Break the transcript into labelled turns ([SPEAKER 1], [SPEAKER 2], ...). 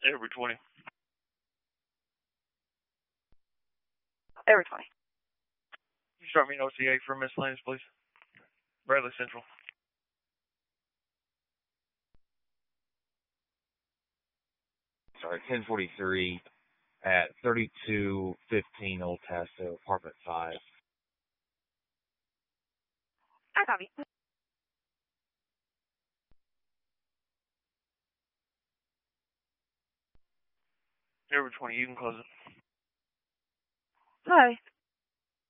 [SPEAKER 1] Every 20.
[SPEAKER 2] Every 20.
[SPEAKER 1] You start me an OTA for miscellaneous, please. Bradley Central.
[SPEAKER 3] Sorry, 1043 at 3215 Old Tasso, apartment 5.
[SPEAKER 2] I copy.
[SPEAKER 1] Every 20, you can close it.
[SPEAKER 2] Hi.